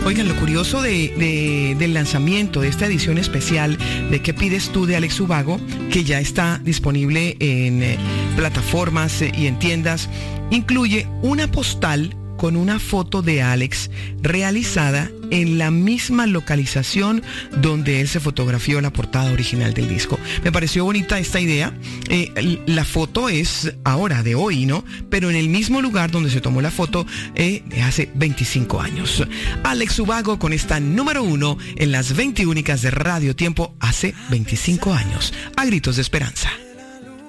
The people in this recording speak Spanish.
Oigan, lo curioso del lanzamiento de esta edición especial de ¿Qué pides tú? De Alex Ubago, que ya está disponible en plataformas y en tiendas, incluye una postal con una foto de Alex realizada en la misma localización donde él se fotografió la portada original del disco. Me pareció bonita esta idea. La foto es ahora, de hoy, ¿no? Pero en el mismo lugar donde se tomó la foto de hace 25 años. Alex Ubago con esta número 1 en las 20 únicas de Radio Tiempo hace 25 años. A gritos de esperanza.